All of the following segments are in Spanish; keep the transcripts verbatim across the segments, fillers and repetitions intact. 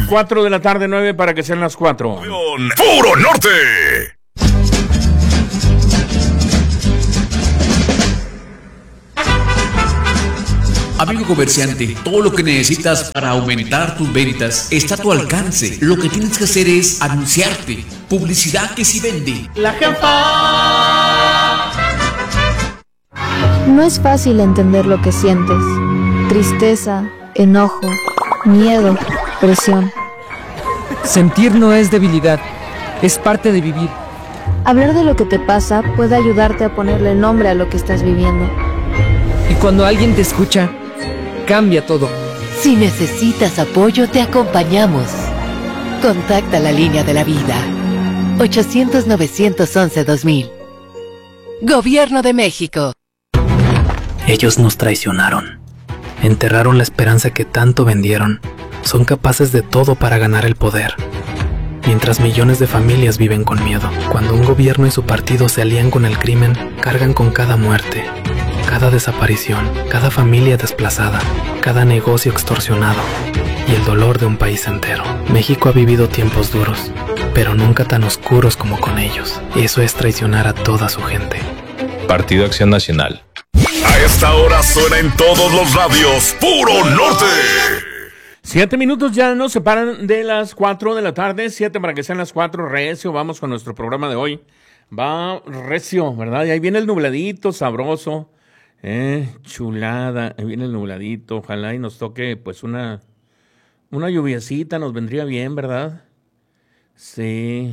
cuatro de la tarde, nueve para que sean las cuatro. ¡Puro Norte! Amigo comerciante, todo lo que necesitas para aumentar tus ventas está a tu alcance. Lo que tienes que hacer es anunciarte. Publicidad que sí vende. La jefa. No es fácil entender lo que sientes. Tristeza, enojo, miedo, presión. Sentir no es debilidad, es parte de vivir. Hablar de lo que te pasa puede ayudarte a ponerle nombre a lo que estás viviendo. Y cuando alguien te escucha, cambia todo. Si necesitas apoyo, te acompañamos. Contacta la línea de la vida. ochocientos, novecientos once, dos mil. Gobierno de México. Ellos nos traicionaron. Enterraron la esperanza que tanto vendieron. Son capaces de todo para ganar el poder. Mientras millones de familias viven con miedo. Cuando un gobierno y su partido se alían con el crimen, cargan con cada muerte, cada desaparición, cada familia desplazada, cada negocio extorsionado y el dolor de un país entero. México ha vivido tiempos duros, pero nunca tan oscuros como con ellos. Eso es traicionar a toda su gente. Partido Acción Nacional. A esta hora suena en todos los radios ¡Puro Norte! Siete minutos ya nos separan de las cuatro de la tarde. Siete para que sean las cuatro. Recio, vamos con nuestro programa de hoy. Va recio, ¿verdad? Y ahí viene el nubladito, sabroso. Eh, chulada. Ahí viene el nubladito. Ojalá y nos toque pues una, una lluviacita. Nos vendría bien, ¿verdad? Sí.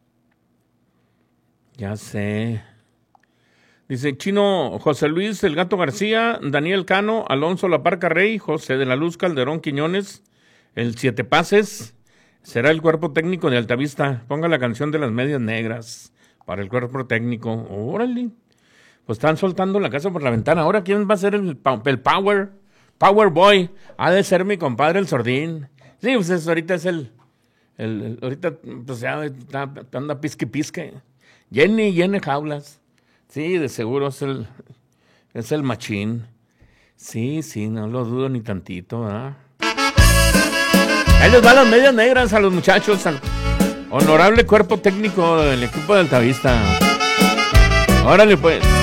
Ya sé. Dice Chino, José Luis El Gato García, Daniel Cano, Alonso La Parca Rey, José de la Luz Calderón Quiñones, el Siete Pases, será el cuerpo técnico de Altavista. Ponga la canción de las medias negras para el cuerpo técnico. Órale. Pues están soltando la casa por la ventana. Ahora, ¿quién va a ser el, el Power? Power Boy. Ha de ser mi compadre el Sordín. Sí, pues es, ahorita es el, el, el ahorita pues ya está, anda pisque pisque. Jenny, Jenny Jaulas. Sí, de seguro es el, es el machín. Sí, sí, no lo dudo ni tantito, ¿verdad? Ahí les van las medias negras a los muchachos, al honorable cuerpo técnico del equipo de Altavista. Órale, pues.